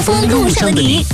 风路上的你。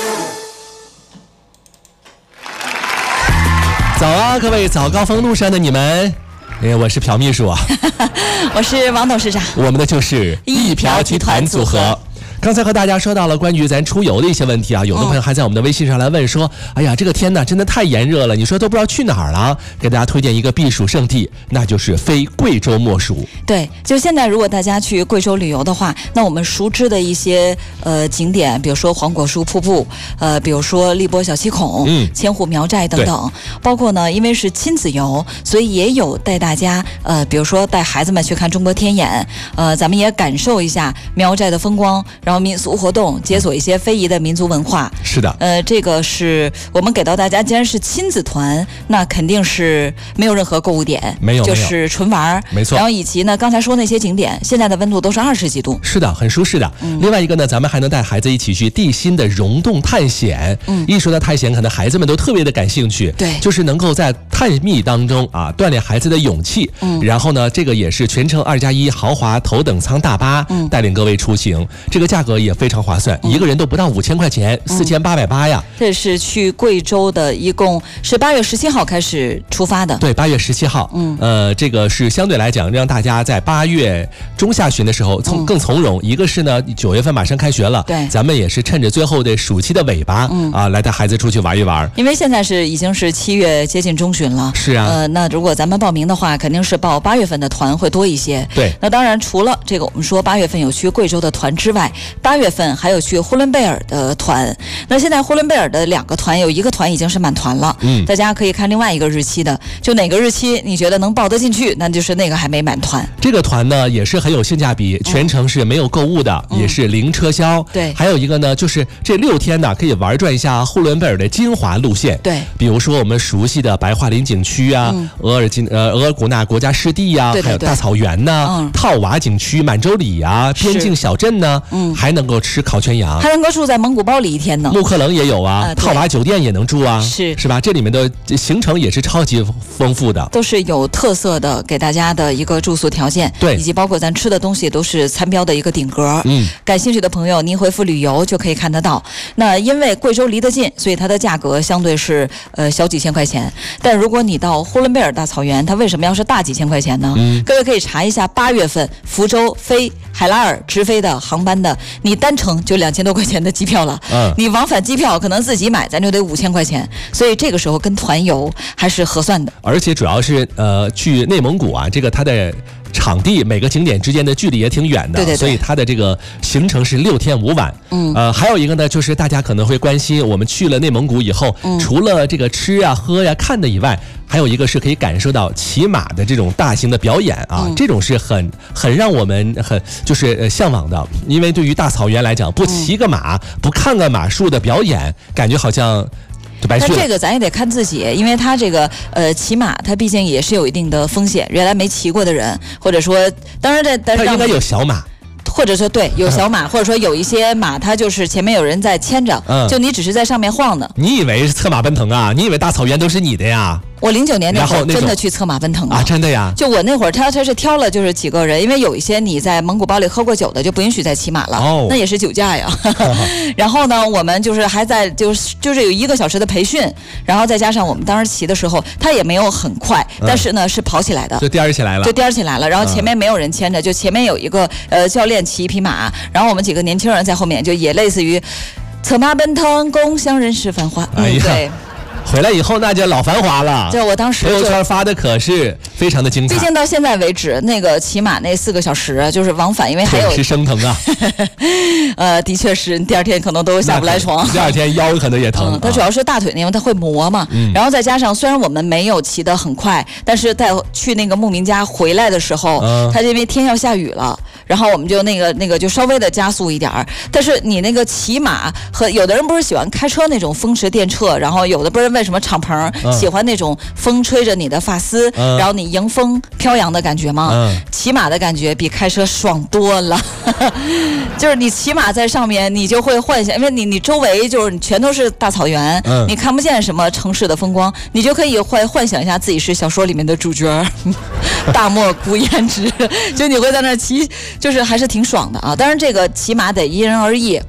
早啊，各位早高峰路上的你们，我是朴秘书啊， 我是王董事长， 我们的就是一朴集团组合。刚才和大家说到了关于咱出游的一些问题啊，有的朋友还在我们的微信上来问说，哎呀，这个天呢真的太炎热了，你说都不知道去哪儿了。给大家推荐一个避暑胜地，那就是非贵州莫属。 对，就现在如果大家去贵州旅游的话，那我们熟知的一些景点，比如说黄果树瀑布，比如说荔波小七孔，千户苗寨等等，包括呢，因为是亲子游，所以也有带大家比如说带孩子们去看中国天眼，咱们也感受一下苗寨的风光，然后民俗活动，解锁一些非遗的民族文化。 是的， 这个是我们给到大家，既然是亲子团，那肯定是没有任何购物点， 没有， 就是纯玩， 没错。 然后以及呢，刚才说那些景点，现在的温度都是20几度， 是的，很舒适的。另外一个呢，咱们还能带孩子一起去地心的溶洞探险。一说到探险，可能孩子们都特别的感兴趣。 对， 就是能够在探秘当中啊，锻炼孩子的勇气。然后呢，这个也是全程2+1豪华头等舱大巴，带领各位出行，这个价格也非常划算，一个人都不到5000块钱，4880呀。 这是去贵州的，一共是8月17号开始出发的。 对，8月17号。这个是相对来讲让大家在8月中下旬的时候更从容。一个是呢，9月份马上开学了， 对， 咱们也是趁着最后的暑期的尾巴来带孩子出去玩一玩。 因为现在已经是7月接近中旬了。 是啊。 那如果咱们报名的话，肯定是报8月份的团会多一些。 对。 那当然，除了这个我们说8月份有去贵州的团之外，8月份还有去呼伦贝尔的团。那现在呼伦贝尔的2个团，有一个团已经是满团了。大家可以看另外一个日期的，就哪个日期你觉得能报得进去，那就是那个还没满团。 这个团呢也是很有性价比，全程是没有购物的，也是零车销。 对。 还有一个呢，就是这6天呢可以玩转一下呼伦贝尔的精华路线。 对。 比如说我们熟悉的白桦林景区啊，额尔古纳国家湿地呀，还有大草原呐，套娃景区、满洲里呀，边境小镇呢，还能够吃烤全羊， 还能够住在蒙古包里1天呢。 木克楞也有啊，套娃酒店也能住啊，是吧？这里面的行程也是超级丰富的， 都是有特色的，给大家的一个住宿条件， 对， 以及包括咱吃的东西都是参标的一个顶格。感兴趣的朋友，您回复旅游就可以看得到。那因为贵州离得近，所以它的价格相对是小几千块钱。但如果你到呼伦贝尔大草原，它为什么要是大几千块钱呢？各位可以查一下8月份福州飞海拉尔直飞的航班的，你单程就2000多块钱的机票了。你往返机票可能自己买，咱就得5000块钱。所以这个时候跟团游还是合算的。 而且主要是去内蒙古啊，这个它的场地每个景点之间的距离也挺远的， 对， 所以它的这个行程是6天5晚。还有一个呢，就是大家可能会关心，我们去了内蒙古以后，除了这个吃啊、喝呀、看的以外，还有一个是可以感受到骑马的这种大型的表演啊，这种是很让我们就是向往的。因为对于大草原来讲，不骑个马，不看个马术的表演，感觉好像但这个咱也得看自己，因为他这个骑马，他毕竟也是有一定的风险。原来没骑过的人，或者说，当然他应该有小马。 或者说对有小马，或者说有一些马，它就是前面有人在牵着，就你只是在上面晃的。 你以为是策马奔腾啊？你以为大草原都是你的呀？ 我09年那会儿真的去策马奔腾了啊！真的呀？ 就我那会儿，他是挑了就是几个人，因为有一些你在蒙古包里喝过酒的就不允许再骑马了，那也是酒驾呀。然后呢，我们就是还在就是有1个小时的培训，然后再加上我们当时骑的时候，它也没有很快，但是呢是跑起来的， 就颠起来了， 然后前面没有人牵着，就前面有一个教练骑一匹马，然后我们几个年轻人在后面，就也类似于策马奔腾，共享人世繁华。对。 回来以后那就老繁华了， 对，我当时朋友圈发的可是非常的精彩。 毕竟到现在为止，那个骑马那4个小时就是往返，因为还有腿是生疼啊。 的确是，第2天可能都下不来床， 第2天腰可能也疼。 它主要是大腿，因为它会磨嘛。然后再加上，虽然我们没有骑得很快，但是在去那个牧民家回来的时候，它因为天要下雨了，然后我们就那个就稍微的加速一点儿。但是你那个骑马和有的人不是喜欢开车那种风驰电掣，然后有的不是为什么敞篷喜欢那种风吹着你的发丝，然后你迎风飘扬的感觉吗？骑马的感觉比开车爽多了。就是你骑马在上面，你就会幻想，因为你周围就是全都是大草原，你看不见什么城市的风光，你就可以幻想一下自己是小说里面的主角，大漠孤烟直，就你会在那骑，就是还是挺爽的啊。当然这个骑马得因人而异。